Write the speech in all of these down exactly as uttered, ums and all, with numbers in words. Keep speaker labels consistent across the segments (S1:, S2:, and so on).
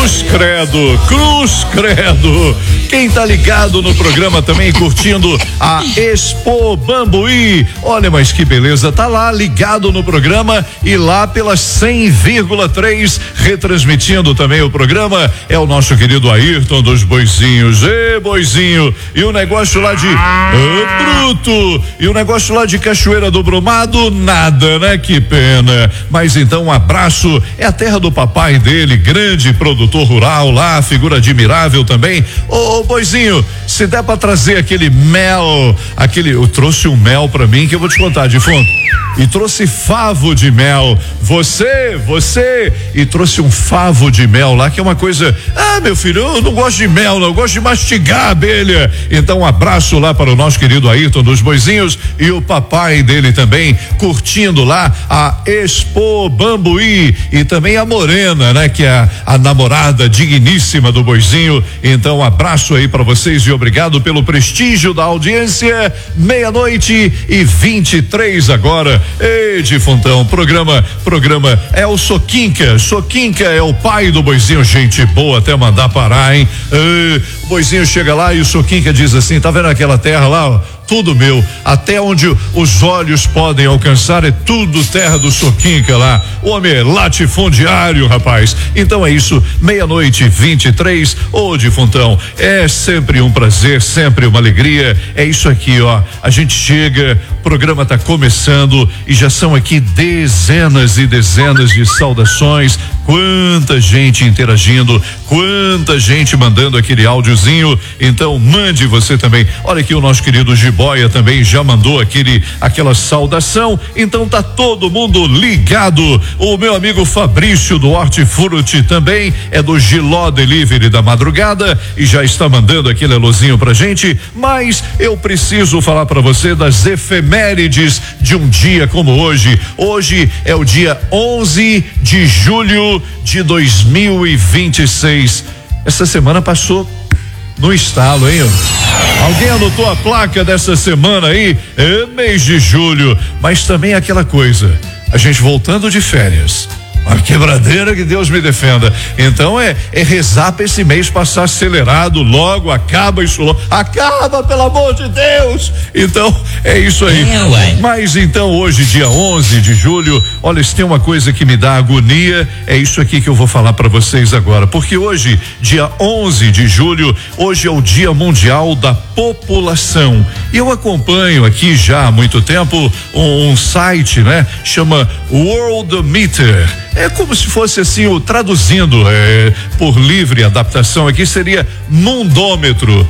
S1: Cruz credo, cruz credo. Quem tá ligado no programa também curtindo a Expo Bambuí, olha, mas que beleza, tá lá ligado no programa e lá pela cem vírgula três retransmitindo também o programa é o nosso querido Ayrton dos Boizinhos. Ê, Boizinho, e o negócio lá de é, Bruto, e o negócio lá de Cachoeira do Brumado, nada, né? Que pena. Mas então um abraço, é a terra do papai dele, grande produtor rural lá, figura admirável também. Ô, Boizinho, se der pra trazer aquele mel, aquele, eu trouxe um mel pra mim que eu vou te contar de fundo. E trouxe favo de mel. Você, você, e trouxe um favo de mel lá, que é uma coisa. Ah, meu filho, eu não gosto de mel, não, eu gosto de mastigar a abelha. Então, um abraço lá para o nosso querido Ayrton dos Boizinhos e o papai dele também, curtindo lá a Expo Bambuí. E também a Morena, né, que é a, a namorada digníssima do Boizinho. Então, um abraço aí para vocês e obrigado pelo prestígio da audiência. Meia-noite e vinte e três agora. Ei, Difuntão, programa, programa é o Soquinca, Soquinca é o pai do Boizinho, gente boa até mandar parar, hein? Ei, o Boizinho chega lá e o Soquinca diz assim, tá vendo aquela terra lá, ó? Tudo meu, até onde os olhos podem alcançar é tudo terra do Soquinca lá. O homem é latifundiário, rapaz. Então é isso, meia-noite vinte e três, ô Difuntão, é sempre um prazer, sempre uma alegria. É isso aqui, ó. A gente chega, o programa tá começando e já são aqui dezenas e dezenas de saudações. Quanta gente interagindo, quanta gente mandando aquele áudiozinho. Então mande você também. Olha aqui o nosso querido Jiboia também já mandou aquele, aquela saudação. Então tá todo mundo ligado. O meu amigo Fabrício do Hortifruti também é do Giló Delivery da madrugada e já está mandando aquele alôzinho pra gente. Mas eu preciso falar para você das efemérides de um dia como hoje. Hoje é o dia onze de julho de dois mil e vinte e seis. Essa semana passou no estalo, hein? Alguém anotou a placa dessa semana aí? É mês de julho, mas também aquela coisa, a gente voltando de férias. Uma quebradeira que Deus me defenda. Então é, é rezar para esse mês passar acelerado, logo acaba isso, logo, acaba, pelo amor de Deus. Então é isso aí. É, mas então hoje, dia onze de julho, olha, se tem uma coisa que me dá agonia, é isso aqui que eu vou falar para vocês agora, porque hoje, dia onze de julho, hoje é o Dia Mundial da População. E eu acompanho aqui já há muito tempo um, um site, né? Chama World Meter. É como se fosse assim, o traduzindo é, por livre adaptação aqui seria mundômetro.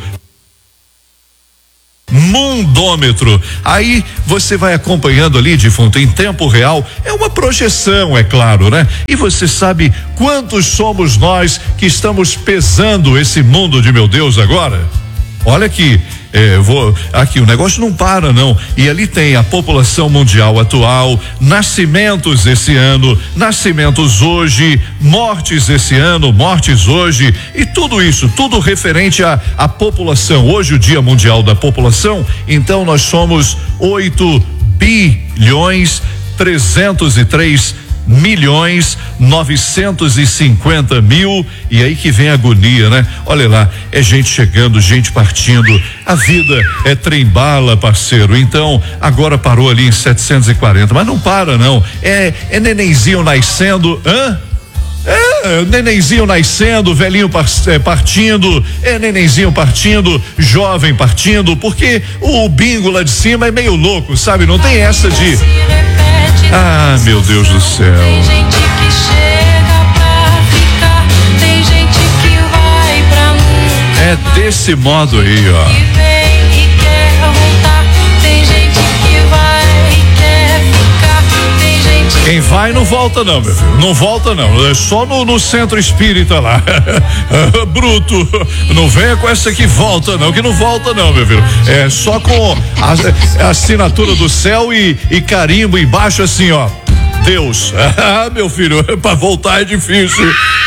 S1: Mundômetro. Aí você vai acompanhando ali, Difunto, em tempo real. É uma projeção, é claro, né? E você sabe quantos somos nós que estamos pesando esse mundo de meu Deus agora? Olha aqui. É, vou, aqui o negócio não para não, e ali tem a população mundial atual, nascimentos esse ano, nascimentos hoje, mortes esse ano, mortes hoje, e tudo isso, tudo referente à à população. Hoje o Dia Mundial da População, então nós somos oito bilhões trezentos e três milhões novecentos e cinquenta mil, e aí que vem a agonia, né? Olha lá, é gente chegando, gente partindo, a vida é trem-bala, parceiro. Então agora parou ali em setecentos e quarenta, mas não para não, é, é nenenzinho nascendo, hã? É, nenenzinho nascendo, velhinho partindo, é nenenzinho partindo, jovem partindo, porque o bingo lá de cima é meio louco, sabe? Não tem essa de ah, meu Deus do céu. Tem gente que chega pra ficar, tem gente que vai pra nunca. É desse modo aí, ó. Que vem e quer voltar, tem gente que vai e quer ficar, tem gente. Quem vai não volta não, meu filho, não volta não, é só no, no centro espírita lá. Bruto, não venha com essa que volta não, que não volta não, meu filho, é só com a, a assinatura do céu e, e carimbo embaixo assim, ó, Deus. Ah, meu filho, para voltar é difícil.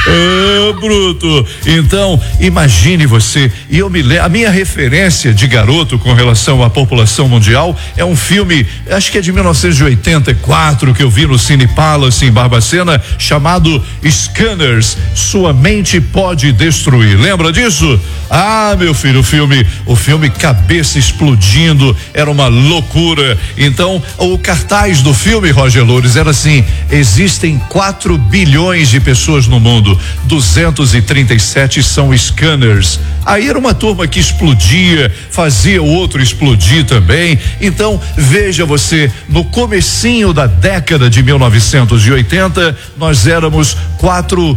S1: Ô, bruto. Então, imagine você, e eu me lembro, a minha referência de garoto com relação à população mundial é um filme, acho que é de mil novecentos e oitenta e quatro, que eu vi no Cine Palace em Barbacena, chamado Scanners, Sua Mente Pode Destruir. Lembra disso? Ah, meu filho, o filme, o filme cabeça explodindo, era uma loucura. Então, o cartaz do filme, Roger Loures, era assim: existem quatro bilhões de pessoas no mundo, duzentos e trinta e sete são scanners. Aí era uma turma que explodia, fazia o outro explodir também. Então, veja você, no comecinho da década de mil novecentos e oitenta, nós éramos quatro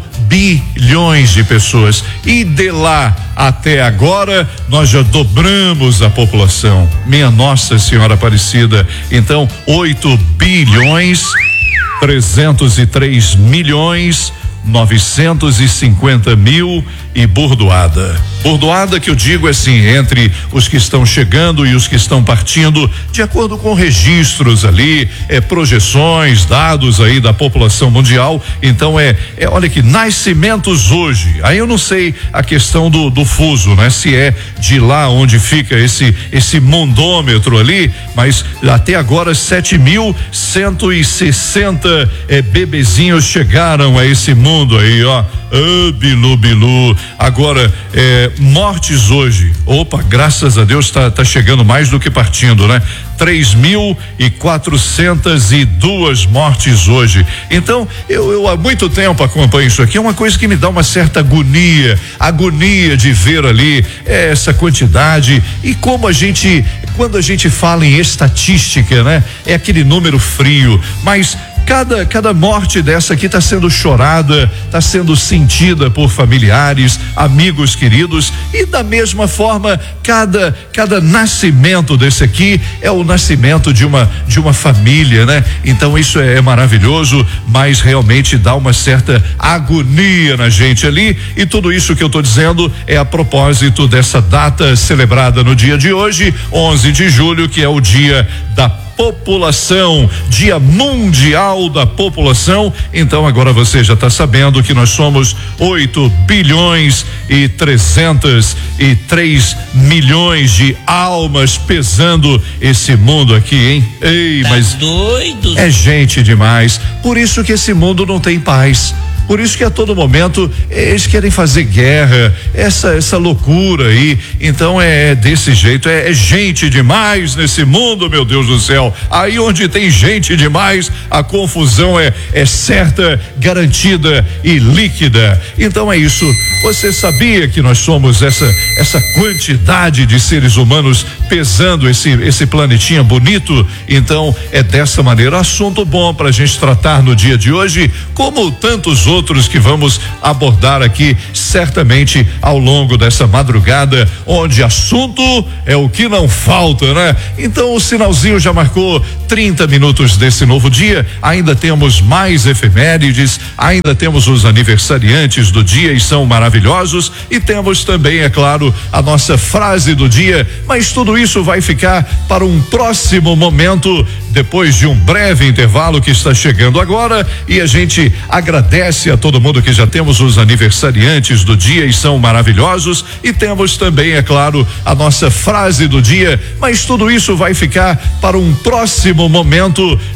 S1: bilhões de pessoas, e de lá até agora nós já dobramos a população. Minha Nossa Senhora Aparecida. Então, oito bilhões trezentos e três milhões novecentos e cinquenta mil e bordoada. Bordoada que eu digo assim, entre os que estão chegando e os que estão partindo, de acordo com registros ali, é, projeções, dados aí da população mundial. Então é, é olha aqui, nascimentos hoje. Aí eu não sei a questão do, do fuso, né? Se é de lá onde fica esse, esse mundômetro ali, mas até agora sete mil cento e sessenta é, bebezinhos chegaram a esse mundo. Mundo aí, ó, ah, bilu, bilu. Agora, é, mortes hoje, opa, graças a Deus tá, tá chegando mais do que partindo, né? três mil e quatrocentas e duas mortes hoje. Então, eu, eu há muito tempo acompanho isso aqui, é uma coisa que me dá uma certa agonia, agonia de ver ali é, essa quantidade, e como a gente, quando a gente fala em estatística, né? É aquele número frio, mas Cada, cada morte dessa aqui está sendo chorada, está sendo sentida por familiares, amigos queridos, e da mesma forma, cada, cada nascimento desse aqui é o nascimento de uma, de uma família, né? Então isso é, é maravilhoso, mas realmente dá uma certa agonia na gente ali, e tudo isso que eu estou dizendo é a propósito dessa data celebrada no dia de hoje, onze de julho, que é o dia da população, Dia Mundial da População. Então agora você já está sabendo que nós somos oito bilhões e trezentos e três milhões de almas pesando esse mundo aqui, hein? Ei,
S2: tá
S1: mas
S2: doido.
S1: É gente demais. Por isso que esse mundo não tem paz. Por isso que a todo momento eles querem fazer guerra, essa essa loucura aí. Então é, é desse jeito, é, é gente demais nesse mundo, meu Deus do céu. Aí onde tem gente demais, a confusão é é certa, garantida e líquida. Então é isso. Você sabia que nós somos essa essa quantidade de seres humanos pesando esse esse planetinha bonito? Então é dessa maneira, assunto bom pra gente tratar no dia de hoje, como tantos outros outros que vamos abordar aqui certamente ao longo dessa madrugada, onde assunto é o que não falta, né? Então o sinalzinho já marcou trinta minutos desse novo dia. Ainda temos mais efemérides, ainda temos os aniversariantes do dia e são maravilhosos, e temos também, é claro, a nossa frase do dia, mas tudo isso vai ficar para um próximo momento, depois de um breve intervalo que está chegando agora, e a gente agradece a todo mundo que já temos os aniversariantes do dia e são maravilhosos, e temos também, é claro, a nossa frase do dia, mas tudo isso vai ficar para um próximo momento.